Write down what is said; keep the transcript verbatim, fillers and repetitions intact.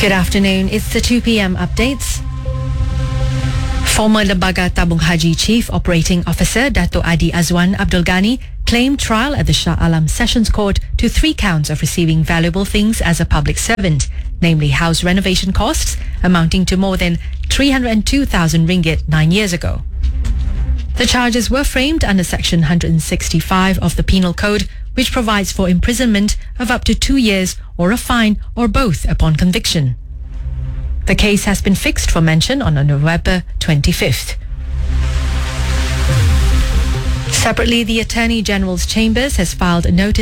Good afternoon. It's the two p.m. updates. Former Lembaga Tabung Haji Chief Operating Officer Dato' Adi Azwan Abdul Ghani claimed trial at the Shah Alam Sessions Court to three counts of receiving valuable things as a public servant, namely house renovation costs amounting to more than three hundred two thousand ringgit nine years ago. The charges were framed under Section one hundred sixty-five of the Penal Code, which provides for imprisonment of up to two years or a fine or both upon conviction. The case has been fixed for mention on November twenty-fifth. Separately, the Attorney General's Chambers has filed a notice